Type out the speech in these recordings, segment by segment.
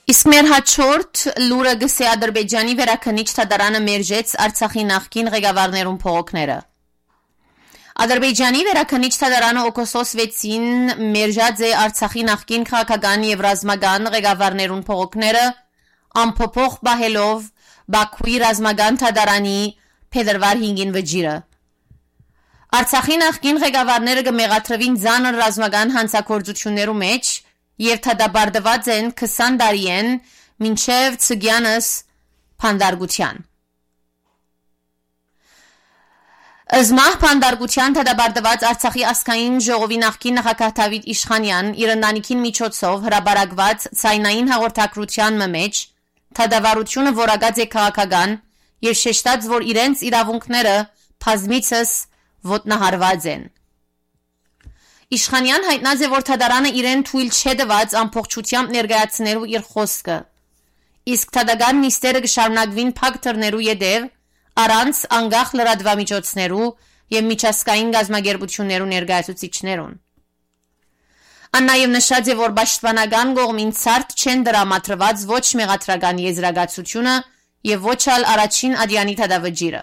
Իսկ մեր հաջորդ լուրը գսե Ադրբեջանի վերաքննիչ թադարանը մերժեց Արցախի նախկին ղեկավարներուն փողոքները։ Ադրբեջանի վերաքննիչ թադարանը օգոստոս 6-ին մերժած է Արցախի նախկին քաղաքական եւ ռազմական ղեկավարներուն փողոքները ամփոփող բահելով Բաքուի ռազմական թադարանի փետրվար 5-ին վճիրը։ Արցախի նախկին ղեկավարները կմեղադրվին ծանր ռազմական հանցագործություններու մեջ եւ թադաբարդված են 20 տարի են մինչեւ ցգյանս փանդարգության։ Զմահ փանդարգության թադաբարդված Արցախի ազգային ժողովի նախկին նախագահ Դավիթ Իշխանյան իր ընտանիքին միջոցով հրաբարակված ցայնային հաղորդակցության մեջ թադավարությունը որակած է քաղաքական եւ շեշտած, որ իրենց իրավունքները բազմիցս ոտնահարված են։ Իշխանյան հայտնած է, որ թադարանը իրեն թույլ չէ տված ամբողջությամբ ներկայացնելու իր խոսքը, իսկ թադական նիստերը կշարունակվին փակ դռներու ետև առանց անկախ լրատվամիջոցներու եւ միջազգային գազམ་ագերբություններու ներկայացուցիչներուն։ Ան նաեւ նշած է, որ պաշտպանական կողմին ցարտ չեն դրամատրված ոչ մեղադրական եզրակացությունը եւ ոչ ալ առաջին ադյանի թադավճիրը։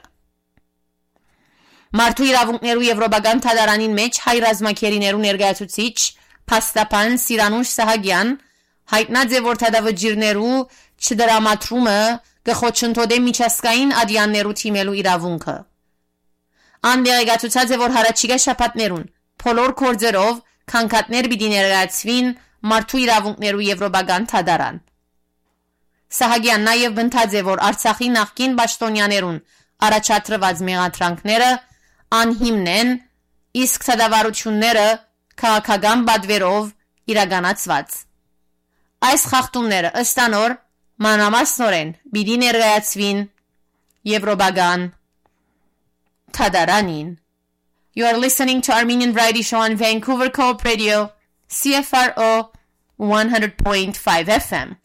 Մարդու իրավունքներու եվրոպական թադարանին մեջ հայ ռազմակերիներու ներկայացուցիչ Փաստապան Սիրանուշ Սահակյան հայտնած է, որ թադավճիրներու չդրամատրումը կխոչընդոտե միջազգային ադյաններու թիմելու իրավունքը։ Ան դեղեկացուցած է, որ հարաճիգա շաբաթներուն բոլոր կորձերով քանքատներ պիտի ներկայացվին մարդու իրավունքներու եվրոպական թադարան։ Սահակյան նաև բնթած է, որ Արցախի նախկին պաշտոնյաներուն առաջադրված մեղադրանքները անհիմն են, իսկ թադավարությունները քաղաքական պատվերով իրականացված։ Այս խախտումները ըստ անոր մանրամասնորեն պիտի ներկայացվին եվրոպական թադարանին։ You are listening to Armenian Variety Show on Vancouver Co-op Radio, CFRO 100.5 FM.